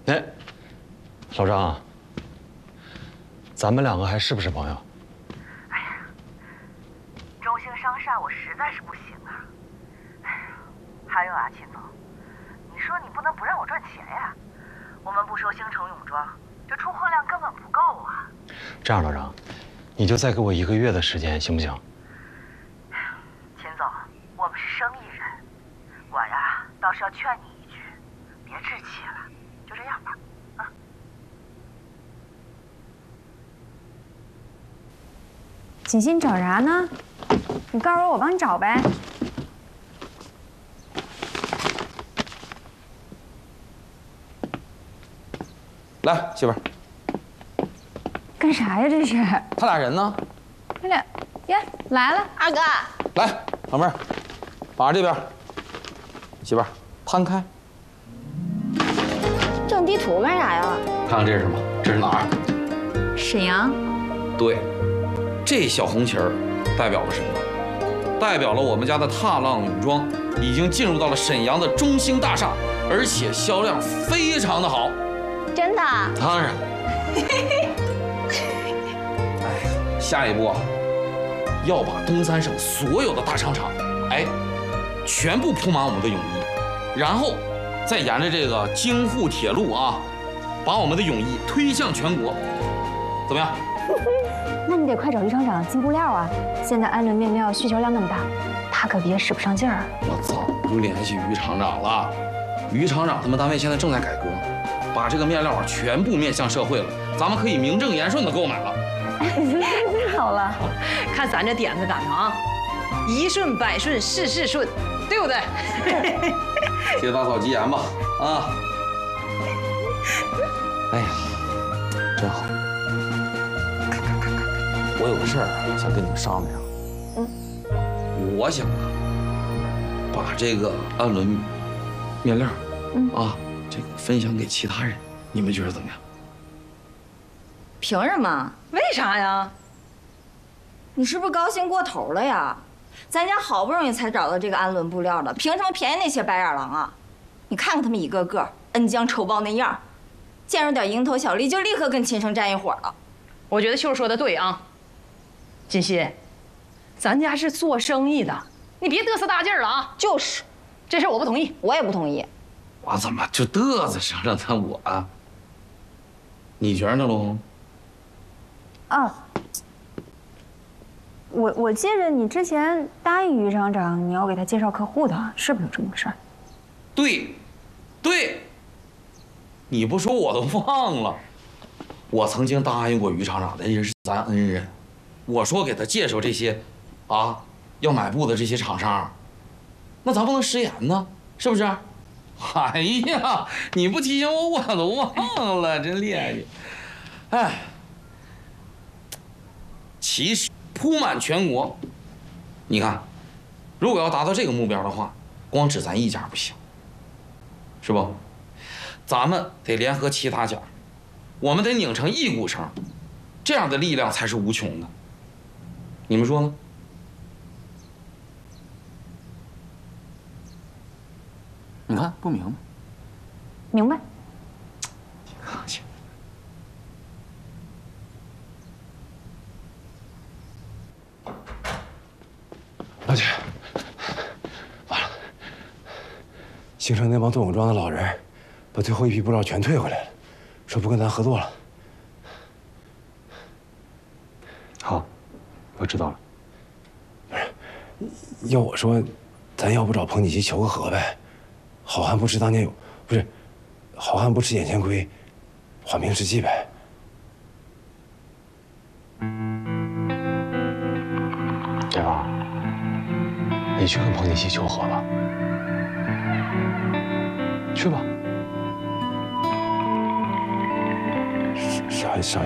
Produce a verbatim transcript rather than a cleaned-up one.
哎，老张，咱们两个还是不是朋友？ 哎呀，中兴商厦我实在是不行啊！哎呀，还有啊，秦总，你说你不能不让我赚钱呀？我们不说兴城泳装，这出货量根本不够啊！ 这样，老张，你就再给我一个月的时间，行不行？ 秦总，我们是生意人，我呀倒是要劝你一句，别置气了，就这样吧，啊。 锦溪，你找啥呢？你告诉我，我帮你找呗。 来，媳妇儿。 干啥呀？这是？ 他俩人呢？ 他俩，呀，来了， 二哥。 来，老妹儿，把这边。媳妇儿，摊开。 整地图干啥呀？ 看看这是什么？这是哪儿？ 沈阳。 对，这小红旗儿代表了什么？代表了我们家的踏浪泳装已经进入到了沈阳的中兴大厦，而且销量非常的好。 真的？ 当然。哎呀，下一步啊，要把东三省所有的大商场，哎，全部铺满我们的泳衣，然后再沿着这个京沪铁路啊，把我们的泳衣推向全国，怎么样？ 那你得快找于厂长进布料啊！现在安伦面料需求量那么大，他可别使不上劲儿。 我早就联系于厂长了，于厂长他们单位现在正在改革，把这个面料啊全部面向社会了，咱们可以名正言顺的购买了。 太好了， 看咱这点子赶的啊，一顺百顺，事事顺，对不对？ 谢大嫂吉言吧，啊！哎呀，真好。我有个事儿想跟你们商量。嗯，我想啊，把这个安伦面料，嗯啊，这个分享给其他人，你们觉得怎么样？ 凭什么？ 为啥呀？ 你是不是高兴过头了呀？咱家好不容易才找到这个安伦布料的，凭什么便宜那些白眼狼啊？你看看他们一个个恩将仇报那样，见着点蝇头小利就立刻跟秦城站一伙了。 我觉得秀儿说的对啊，锦溪，咱家是做生意的，你别嘚瑟大劲儿了啊！ 就是， 这事我不同意， 我也不同意。 我怎么就嘚瑟上了他我啊？你觉得呢，罗红？ 啊，我我记着你之前答应于厂长你要给他介绍客户的，是不是有这么个事儿？ 对，对，你不说我都忘了。我曾经答应过于厂长的，也是咱恩人。我说给他介绍这些，啊，要买布的这些厂商，那咱不能食言呢，是不是？哎呀，你不提醒我，我都忘了，真厉害你。哎，其实铺满全国，你看，如果要达到这个目标的话，光指咱一家不行，是不？咱们得联合其他家，我们得拧成一股绳，这样的力量才是无穷的。你们说呢？你看不明白？ 明白。 客气。 老姐，完了，兴城那帮做泳装的老人，把最后一批布料全退回来了，说不跟咱合作了。好，我知道了。不是，要我说，咱要不找彭锦溪求个和呗？好汉不吃当年勇，不是，好汉不吃眼前亏，缓兵之计呗。姐夫，你去跟彭锦溪求和吧。去吧。啥啥？